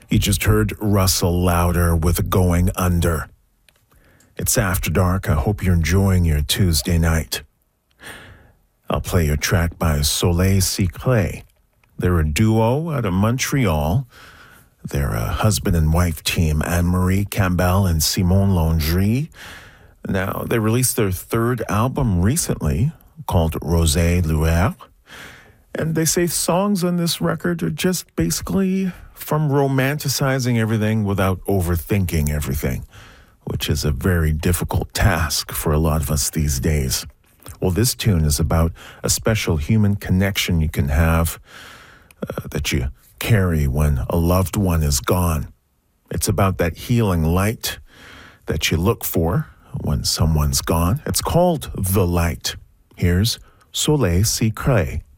You just heard Russell Lauder with Going Under. It's After Dark. I hope you're enjoying your Tuesday night. I'll play a track by Soleil Sicré. They're a duo out of Montreal. They're a husband and wife team, Anne-Marie Campbell and Simone Landry. Now, they released their third album recently called Rosé Lueur. And they say songs on this record are just basically from romanticizing everything without overthinking everything, which is a very difficult task for a lot of us these days. Well, this tune is about a special human connection you can have that you carry when a loved one is gone. It's about that healing light that you look for when someone's gone. It's called The Light. Here's Soleil Sicré.